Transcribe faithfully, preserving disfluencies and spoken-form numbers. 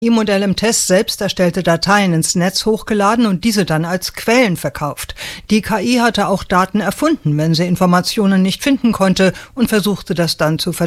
Modell im Test selbst erstellte Dateien ins Netz hochgeladen und diese dann als Quellen verkauft. Die K I hatte auch Daten erfunden, wenn sie Informationen nicht finden konnte, und versuchte das dann zu